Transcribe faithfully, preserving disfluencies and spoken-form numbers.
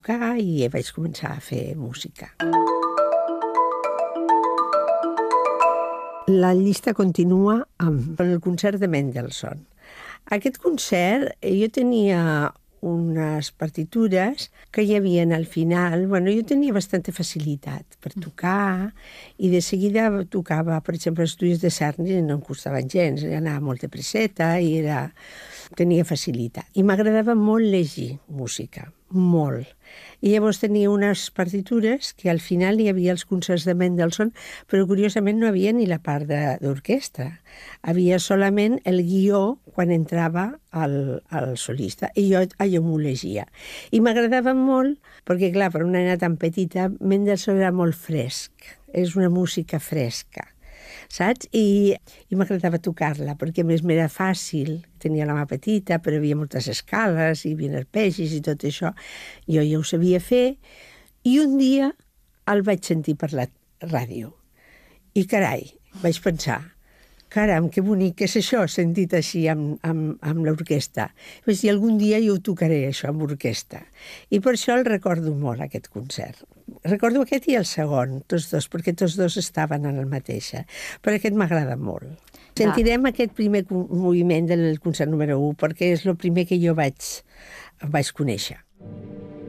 tocar i vaig començar a fer música. La llista continua amb el concert de Mendelssohn. Aquest concert, jo tenia unes partitures que hi havia al final. Bueno, jo tenia bastanta facilitat per tocar i de seguida tocava, per exemple, els estudis de Cerny no em costaven gens, anava molt de presseta i era... tenia facilitat. I m'agradava molt llegir música, molt. I llavors tenia unes partitures que al final hi havia els concerts de Mendelssohn, però curiosament no havia ni la part d'orquestra. Havia solament el guió quan entrava el, el solista, i jo allò m'ho llegia. I m'agradava molt, perquè clar, per una nena tan petita, Mendelssohn era molt fresc, és una música fresca, saps? I, i m'agradava tocar-la, perquè a més m'era fàcil, tenia la mà petita, però hi havia moltes escales, hi havia arpegis i tot això. Jo ja ho sabia fer, i un dia el vaig sentir per la ràdio. I carai, vaig pensar, caram, que bonic és això, sentit així amb, amb, amb l'orquestra. Vaig dir, algun dia jo ho tocaré, això, amb orquestra. I per això el recordo molt, aquest concert. Recordo aquest i el segon, tots dos, perquè tots dos estaven en el mateix. Però aquest m'agrada molt. Sentirem aquest primer moviment del concert número u, perquè és el primer que jo vaig, vaig conèixer.